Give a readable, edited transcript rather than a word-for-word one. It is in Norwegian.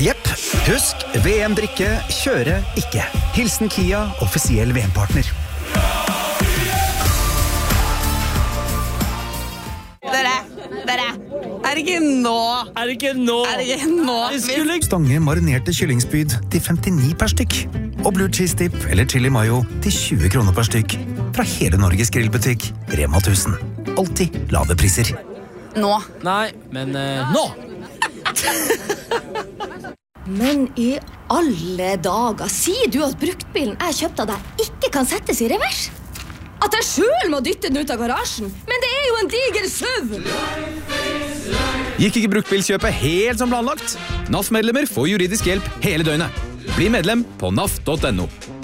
Jepp, husk, VM-drikke, kjøre ikke. Hilsen Kia, offisiell VM-partner. Dere, er det ikke nå? Stange marinerte kyllingspyd til 59 per stykk. Og blue cheese dip eller chili mayo til 20 kroner per stykk. Fra hele Norges grillbutikk, Rema 1000. Alltid lave priser. Nå. Nei, men nå! Men i alle dager, sier du at bruktbilen jeg kjøpte av deg ikke kan settes i revers? At jeg selv må dytte den ut av garasjen? Men det er jo en diger SUV! Gikk ikke bruktbilkjøpet helt som planlagt? NAF-medlemmer får juridisk hjelp hele døgnet. Bli medlem på naf.no.